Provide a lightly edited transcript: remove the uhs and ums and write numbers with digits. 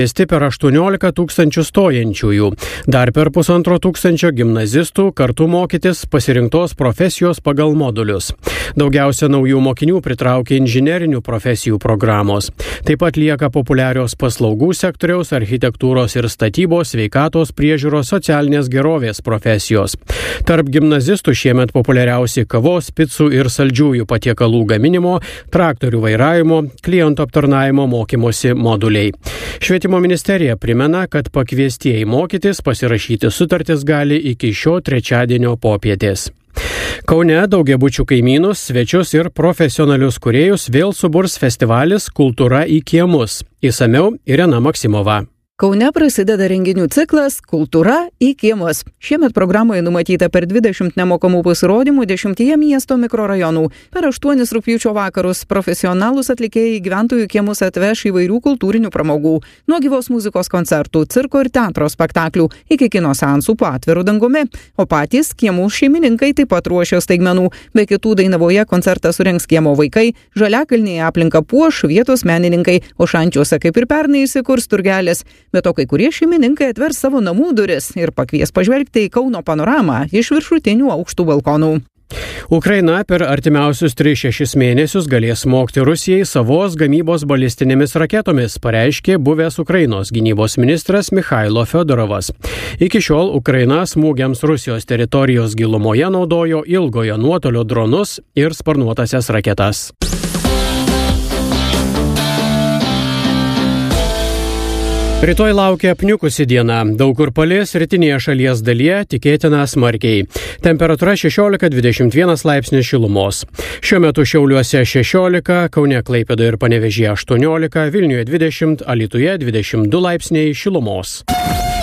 per 18 tūkstančių stojančiųjų. Dar per 1,5 tūkstančio gimnazistų kartu mokytis pasirinktos profesijos pagal modulius. Daugiausia naujų mokinių pritraukia inžinerinių profesijų programos. Taip pat lieka populiarios paslaugų sektoriaus, architektūros ir statybos, sveikatos priežiūros, socialinės gerovės profesijos. Tarp gimnazistų šiemet populiariausi kavos, picų ir saldžiųjų patiekalų gaminimo, traktorių vairavimo, klientų aptarnavimo mokymosi moduliai. Švietimo ministerija primena, kad pakviestieji mokytis pasirašyti sutartis gali iki šio trečiadienio popietės. Kaune daugiabučių kaimynus, svečius ir profesionalius kūrėjus vėl suburs festivalis Kultūra į kiemus. Išsamiau Irena Maksimova. Kaune prasideda renginių ciklas Kultūra į kiemus. Šiemet programoje numatyta per 20 nemokamų pasirodymų 10 miesto mikrorajonų. Per 8 rugpjūčio vakarus profesionalūs atlikėjai gyventojų kiemus atveš įvairių kultūrinių pramogų. Nuo gyvos muzikos koncertų, cirko ir teatro spektaklių iki kino seansų po atviru dangumi. O patys kiemų šeimininkai taip pat ruošia staigmenų. Be kitų Dainavoje koncertą surengs kiemo vaikai, Žaliakalnyje aplinką puoš vietos menininkai, o Šančiuose kaip ir pernai įsikurs turgelis. Bet to kai kurie šeimininkai atvers savo namų duris ir pakvies pažvelgti į Kauno panoramą iš viršutinių aukštų balkonų. Ukraina per artimiausius 3-6 mėnesius galės smogti Rusijai savos gamybos balistinėmis raketomis, pareiškė buvęs Ukrainos gynybos ministras Mikhailo Fiodorovas. Iki šiol Ukraina smūgiams Rusijos teritorijos gilumoje naudojo ilgojo nuotolio dronus ir sparnuotasias raketas. Rytoj laukia apniukusi diena. Daug kur palis, rytinėje šalies dalyje tikėtina smarkiai. Temperatūra 16-21 laipsnių šilumos. Šiuo metu Šiauliuose 16, Kaune, Klaipėdoje ir Panevėžyje 18, Vilniuje 20, Alytuje 22 laipsniai šilumos.